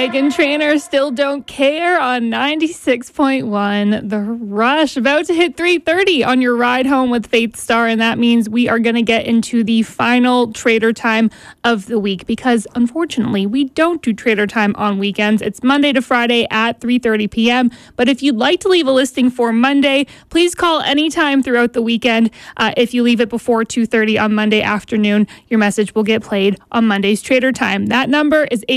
Megan Trainor, Still Don't Care on 96.1 The Rush. About to hit 3:30 on your ride home with Faith Star, and that means we are going to get into the final Trader Time of the week because, unfortunately, we don't do Trader Time on weekends. It's Monday to Friday at 3:30 p.m. But if you'd like to leave a listing for Monday, please call anytime throughout the weekend. If you leave it before 2:30 on Monday afternoon, your message will get played on Monday's Trader Time. That number is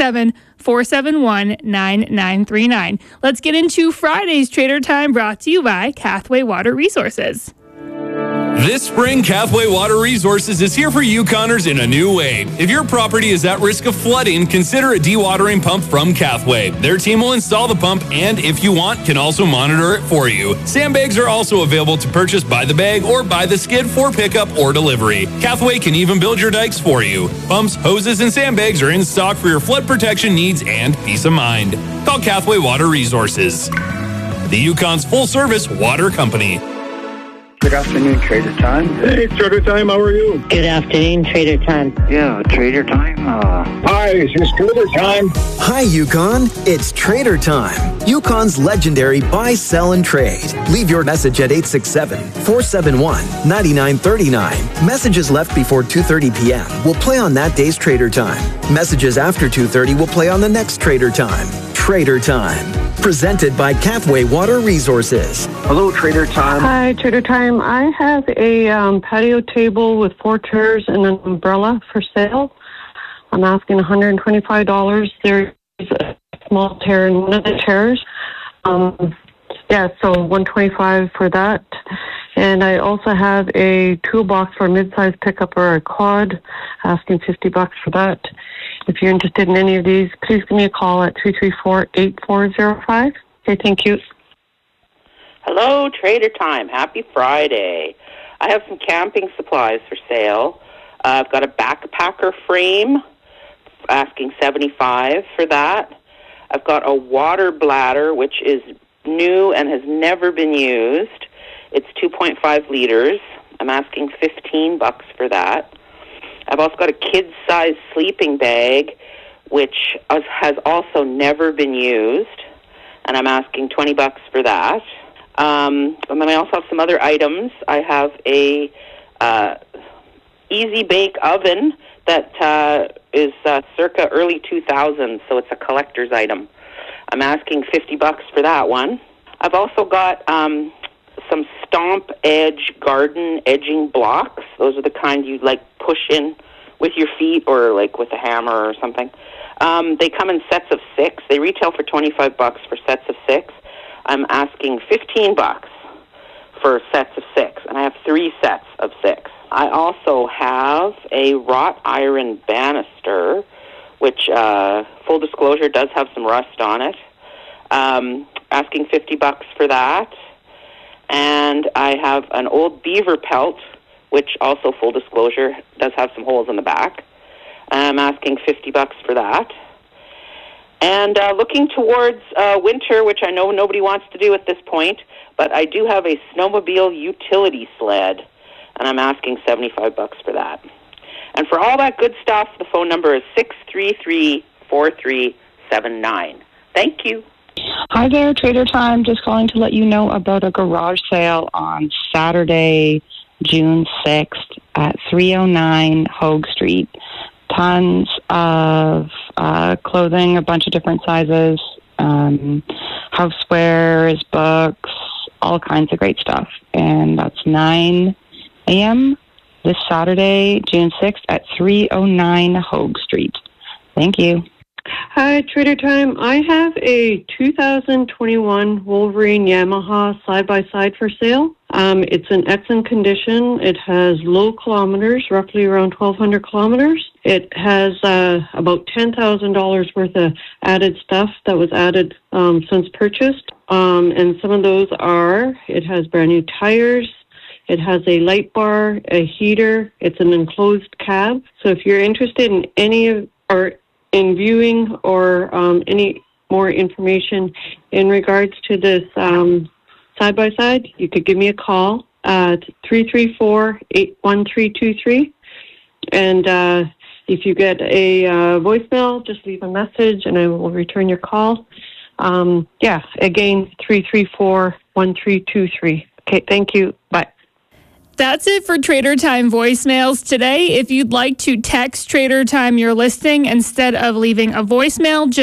867-471-9939. Let's get into Friday's Trader Time, brought to you by Cathway Water Resources. This spring, Cathway Water Resources is here for Yukoners in a new way. If your property is at risk of flooding, consider a dewatering pump from Cathway. Their team will install the pump and, if you want, can also monitor it for you. Sandbags are also available to purchase by the bag or by the skid for pickup or delivery. Cathway can even build your dikes for you. Pumps, hoses, and sandbags are in stock for your flood protection needs and peace of mind. Call Cathway Water Resources, the Yukon's full-service water company. Good afternoon, Trader Time. Hey, Trader Time, how are you? Good afternoon, Trader Time. Yeah, Trader Time. Hi, it's Trader Time. Hi, Yukon. It's Trader Time. Yukon's legendary buy, sell, and trade. Leave your message at 867-471-9939. Messages left before 2:30 p.m. will play on that day's Trader Time. Messages after 2:30 will play on the next Trader Time. Trader Time. Presented by Cathway Water Resources. Hello, Trader Time. Hi, Trader Time. I have a patio table with 4 chairs and an umbrella for sale. I'm asking $125. There is a small tear in one of the chairs. So $125 for that. And I also have a toolbox for a mid-size pickup or a quad, asking $50 for that. If you're interested in any of these, please give me a call at 334-8405. Okay, thank you. Hello, Trader Time. Happy Friday. I have some camping supplies for sale. I've got a backpacker frame, asking $75 for that. I've got a water bladder, which is new and has never been used. It's 2.5 liters. I'm asking $15 for that. I've also got a kid-sized sleeping bag, which has also never been used, and I'm asking $20 for that. And then I also have some other items. I have a Easy Bake oven that is circa early 2000s, so it's a collector's item. I'm asking $50 for that one. I've also got some Stomp Edge garden edging blocks. Those are the kind you push in with your feet or with a hammer or something. They come in sets of 6. They retail for $25 for sets of 6. I'm asking $15 for sets of 6, and I have 3 sets of 6. I also have a wrought iron banister, which, full disclosure, does have some rust on it. Asking $50 for that. And I have an old beaver pelt, which also, full disclosure, does have some holes in the back. I'm asking $50 for that. And looking towards winter, which I know nobody wants to do at this point, but I do have a snowmobile utility sled, and I'm asking $75 for that. And for all that good stuff, the phone number is 633-4379. Thank you. Hi there, Trader Time. Just calling to let you know about a garage sale on Saturday, June 6th at 309 Hogue Street. Tons of clothing, a bunch of different sizes, housewares, books, all kinds of great stuff. And that's 9 a.m. this Saturday, June 6th at 309 Hogue Street. Thank you. Hi, Trader Time. I have a 2021 Wolverine Yamaha side-by-side for sale. It's in excellent condition. It has low kilometers, roughly around 1,200 kilometers. It has about $10,000 worth of added stuff that was added since purchased. And some of those are, it has brand new tires. It has a light bar, a heater. It's an enclosed cab. So if you're interested in in viewing or any more information in regards to this side-by-side, you could give me a call at 334-81323. And If you get a voicemail, just leave a message and I will return your call. Again, 334-1323. Okay, thank you. Bye. That's it for Trader Time voicemails today. If you'd like to text Trader Time your listing instead of leaving a voicemail,